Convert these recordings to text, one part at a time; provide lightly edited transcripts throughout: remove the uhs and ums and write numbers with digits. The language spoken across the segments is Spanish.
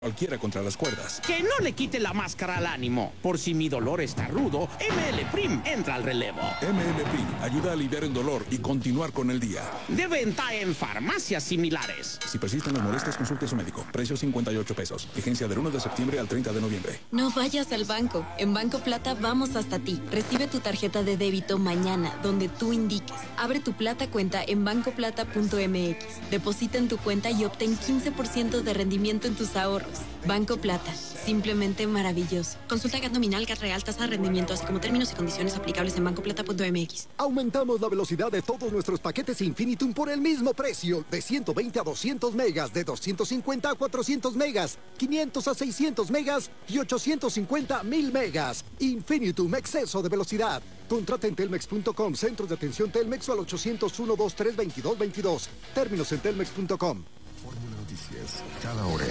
cualquiera contra las cuerdas. Que no le quite la máscara al ánimo. Por si mi dolor está rudo, ML Prim entra al relevo. ML Prim ayuda a aliviar el dolor y continuar con el día. De venta en farmacias similares. Si persisten las molestias, consulte a su médico. Precio 58 pesos. Vigencia del 1 de septiembre al 30 de noviembre. No vayas al banco. En Banco Plata vamos hasta ti. Recibe tu tarjeta de débito mañana, donde tú indiques. Abre tu Plata cuenta en bancoplata.mx. Deposita en tu cuenta y obtén 15% de rendimiento en tus ahorros. Banco Plata, simplemente maravilloso. Consulta GAT nominal, GAT real, tasa de rendimiento, así como términos y condiciones aplicables en bancoplata.mx. Aumentamos la velocidad de todos nuestros paquetes Infinitum por el mismo precio. De 120 a 200 megas, de 250 a 400 megas, 500 a 600 megas y 850 a 1000 megas. Infinitum, exceso de velocidad. Contrata en telmex.com, centros de atención Telmex o al 801-223-2222. Términos en telmex.com. Fórmula Noticias, cada hora.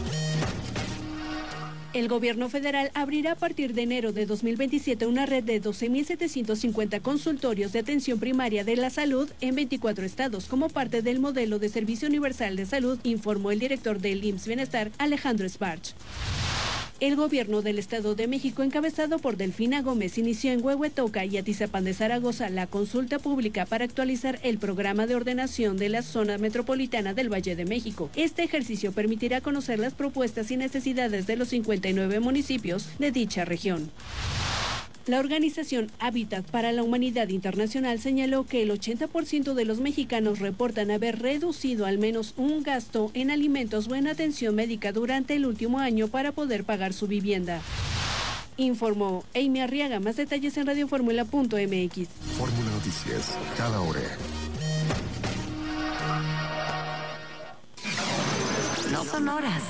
El gobierno federal abrirá a partir de enero de 2027 una red de 12.750 consultorios de atención primaria de la salud en 24 estados como parte del modelo de Servicio Universal de Salud, informó el director del IMSS Bienestar, Alejandro Sparch. El gobierno del Estado de México, encabezado por Delfina Gómez, inició en Huehuetoca y Atizapán de Zaragoza la consulta pública para actualizar el programa de ordenación de la zona metropolitana del Valle de México. Este ejercicio permitirá conocer las propuestas y necesidades de los 59 municipios de dicha región. La organización Hábitat para la Humanidad Internacional señaló que el 80% de los mexicanos reportan haber reducido al menos un gasto en alimentos o en atención médica durante el último año para poder pagar su vivienda. Informó Amy Arriaga. Más detalles en radioformula.mx. Fórmula Noticias, cada hora. No son horas.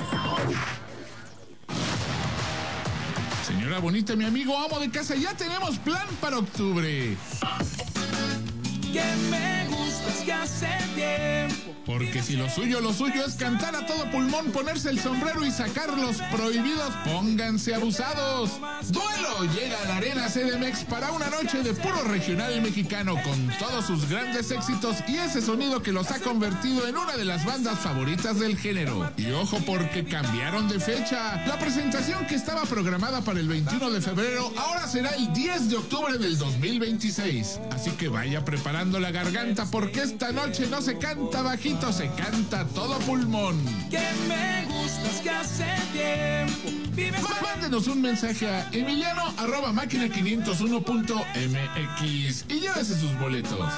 Señora bonita, mi amigo amo de casa, ya tenemos plan para octubre. Que me gustas que hace tiempo. Porque si lo suyo es cantar a todo pulmón, ponerse el sombrero y sacar los prohibidos, pónganse abusados. Duelo llega a la Arena CDMX para una noche de puro regional mexicano con todos sus grandes éxitos y ese sonido que los ha convertido en una de las bandas favoritas del género. Y ojo porque cambiaron de fecha. La presentación que estaba programada para el 21 de febrero ahora será el 10 de octubre del 2026. Así que vaya preparando la garganta porque esta noche no se canta bajito, se canta todo pulmón. Que me gustas que hace tiempo. Mándenos un mensaje a emiliano@máquina501.mx y llévese sus boletos.